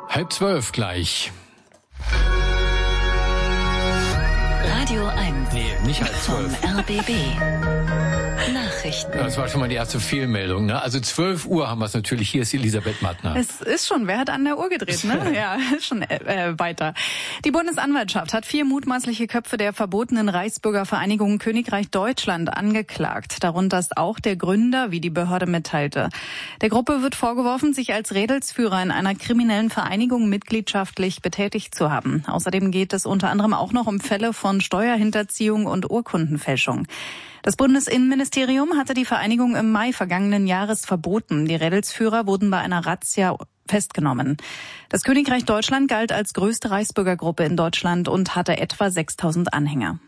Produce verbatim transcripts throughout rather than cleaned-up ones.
Halb zwölf gleich. Radio eins. Nee, nicht halb zwölf. Vom R B B. Nachrichten. Das war schon mal die erste Fehlmeldung, ne? Also zwölf Uhr haben wir es natürlich. Hier ist Elisabeth Mattner. Es ist schon, wer hat an der Uhr gedreht, ne? Ja, ist schon äh, weiter. Die Bundesanwaltschaft hat vier mutmaßliche Köpfe der verbotenen Reichsbürgervereinigung Königreich Deutschland angeklagt. Darunter ist auch der Gründer, wie die Behörde mitteilte. Der Gruppe wird vorgeworfen, sich als Rädelsführer in einer kriminellen Vereinigung mitgliedschaftlich betätigt zu haben. Außerdem geht es unter anderem auch noch um Fälle von Steuerhinterziehung und Urkundenfälschung. Das Bundesinnenministerium hatte die Vereinigung im Mai vergangenen Jahres verboten. Die Rädelsführer wurden bei einer Razzia festgenommen. Das Königreich Deutschland galt als größte Reichsbürgergruppe in Deutschland und hatte etwa sechstausend Anhänger.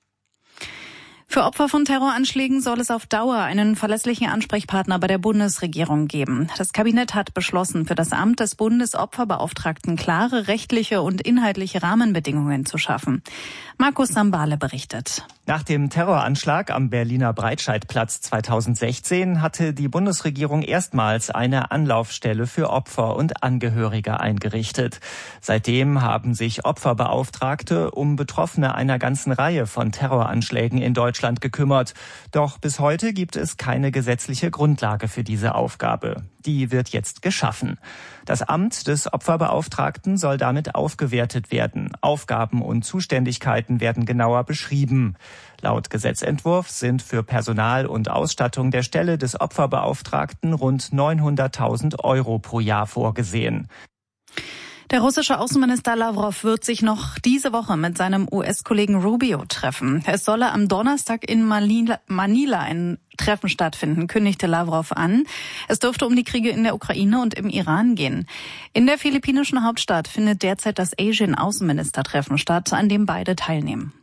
Für Opfer von Terroranschlägen soll es auf Dauer einen verlässlichen Ansprechpartner bei der Bundesregierung geben. Das Kabinett hat beschlossen, für das Amt des Bundesopferbeauftragten klare rechtliche und inhaltliche Rahmenbedingungen zu schaffen. Markus Sambale berichtet. Nach dem Terroranschlag am Berliner Breitscheidplatz zweitausendsechzehn hatte die Bundesregierung erstmals eine Anlaufstelle für Opfer und Angehörige eingerichtet. Seitdem haben sich Opferbeauftragte um Betroffene einer ganzen Reihe von Terroranschlägen in Deutschland gekümmert. Doch bis heute gibt es keine gesetzliche Grundlage für diese Aufgabe. Die wird jetzt geschaffen. Das Amt des Opferbeauftragten soll damit aufgewertet werden. Aufgaben und Zuständigkeiten werden genauer beschrieben. Laut Gesetzentwurf sind für Personal und Ausstattung der Stelle des Opferbeauftragten rund neunhunderttausend Euro pro Jahr vorgesehen. Der russische Außenminister Lavrov wird sich noch diese Woche mit seinem U S-Kollegen Rubio treffen. Es solle am Donnerstag in Manila, Manila ein Treffen stattfinden, kündigte Lavrov an. Es dürfte um die Kriege in der Ukraine und im Iran gehen. In der philippinischen Hauptstadt findet derzeit das Asien-Außenministertreffen statt, an dem beide teilnehmen.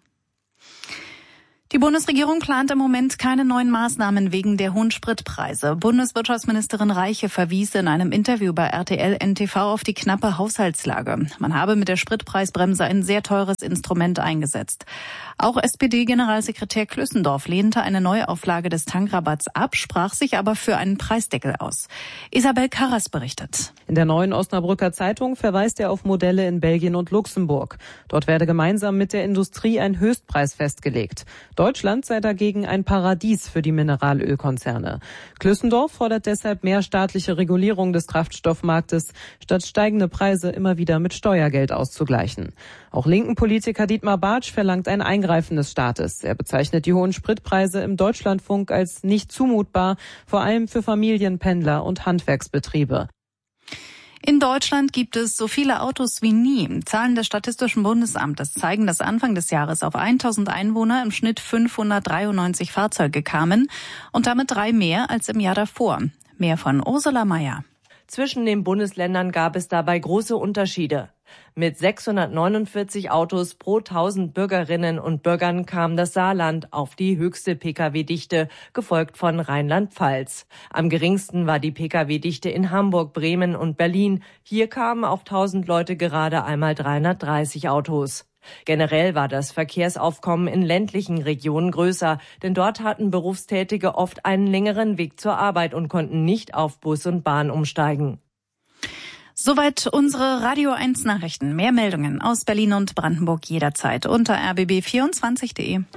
Die Bundesregierung plant im Moment keine neuen Maßnahmen wegen der hohen Spritpreise. Bundeswirtschaftsministerin Reiche verwies in einem Interview bei R T L N T V auf die knappe Haushaltslage. Man habe mit der Spritpreisbremse ein sehr teures Instrument eingesetzt. Auch S P D-Generalsekretär Klüssendorf lehnte eine Neuauflage des Tankrabatts ab, sprach sich aber für einen Preisdeckel aus. Isabel Karras berichtet. In der Neuen Osnabrücker Zeitung verweist er auf Modelle in Belgien und Luxemburg. Dort werde gemeinsam mit der Industrie ein Höchstpreis festgelegt. Deutschland sei dagegen ein Paradies für die Mineralölkonzerne. Klüssendorf fordert deshalb mehr staatliche Regulierung des Kraftstoffmarktes, statt steigende Preise immer wieder mit Steuergeld auszugleichen. Auch linken Politiker Dietmar Bartsch verlangt ein Eingreifen des Staates. Er bezeichnet die hohen Spritpreise im Deutschlandfunk als nicht zumutbar, vor allem für Familien, Pendler und Handwerksbetriebe. In Deutschland gibt es so viele Autos wie nie. Zahlen des Statistischen Bundesamtes zeigen, dass Anfang des Jahres auf tausend Einwohner im Schnitt fünfhundertdreiundneunzig Fahrzeuge kamen und damit drei mehr als im Jahr davor. Mehr von Ursula Mayer. Zwischen den Bundesländern gab es dabei große Unterschiede. Mit sechshundertneunundvierzig Autos pro tausend Bürgerinnen und Bürgern kam das Saarland auf die höchste Pkw-Dichte, gefolgt von Rheinland-Pfalz. Am geringsten war die Pkw-Dichte in Hamburg, Bremen und Berlin. Hier kamen auf tausend Leute gerade einmal dreihundertdreißig Autos. Generell war das Verkehrsaufkommen in ländlichen Regionen größer, denn dort hatten Berufstätige oft einen längeren Weg zur Arbeit und konnten nicht auf Bus und Bahn umsteigen. Soweit unsere Radio eins Nachrichten. Mehr Meldungen aus Berlin und Brandenburg jederzeit unter r b b vierundzwanzig punkt de.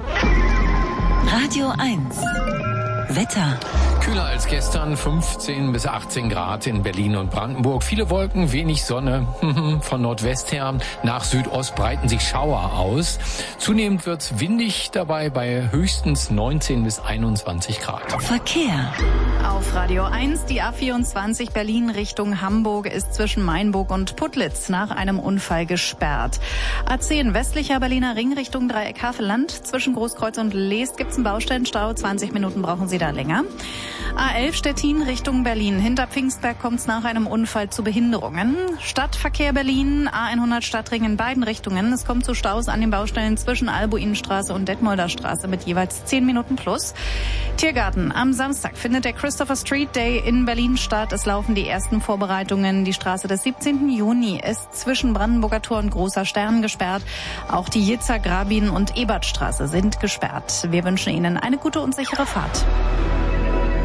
Radio eins. Wetter. Kühler als gestern, fünfzehn bis achtzehn Grad in Berlin und Brandenburg. Viele Wolken, wenig Sonne. Von Nordwest her nach Südost breiten sich Schauer aus. Zunehmend wird's windig dabei bei höchstens neunzehn bis einundzwanzig Grad. Verkehr. Auf Radio eins, die A vierundzwanzig Berlin Richtung Hamburg ist zwischen Mainburg und Putlitz nach einem Unfall gesperrt. A zehn westlicher Berliner Ring Richtung Dreieck Havelland. Zwischen Großkreuz und Leest gibt's einen Baustellenstau. zwanzig Minuten brauchen Sie da länger. A elf Stettin Richtung Berlin. Hinter Pfingstberg kommt es nach einem Unfall zu Behinderungen. Stadtverkehr Berlin, A hundert Stadtring in beiden Richtungen. Es kommt zu Staus an den Baustellen zwischen Albuinenstraße und Detmolder Straße mit jeweils zehn Minuten plus. Tiergarten. Am Samstag findet der Christopher Street Day in Berlin statt. Es laufen die ersten Vorbereitungen. Die Straße des siebzehnten Juni ist zwischen Brandenburger Tor und Großer Stern gesperrt. Auch die Jitzak, Grabin und Ebertstraße sind gesperrt. Wir wünschen Ihnen eine gute und sichere Fahrt.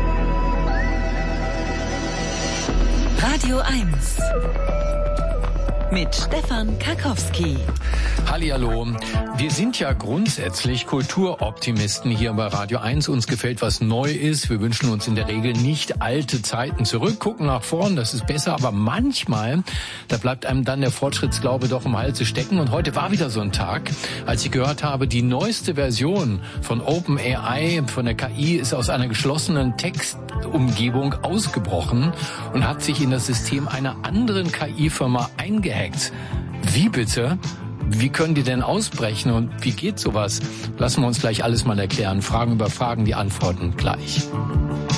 Radio eins. mit Stefan Karkowski. Hallihallo. Wir sind ja grundsätzlich Kulturoptimisten hier bei Radio eins. Uns gefällt, was neu ist. Wir wünschen uns in der Regel nicht alte Zeiten zurück, gucken nach vorn, das ist besser. Aber manchmal, da bleibt einem dann der Fortschrittsglaube doch im Halse stecken. Und heute war wieder so ein Tag, als ich gehört habe, die neueste Version von OpenAI, von der K I, ist aus einer geschlossenen Textumgebung ausgebrochen und hat sich in das System einer anderen K I-Firma eingehackt. Wie bitte? Wie können die denn ausbrechen und wie geht sowas? Lassen wir uns gleich alles mal erklären. Fragen über Fragen, die Antworten gleich.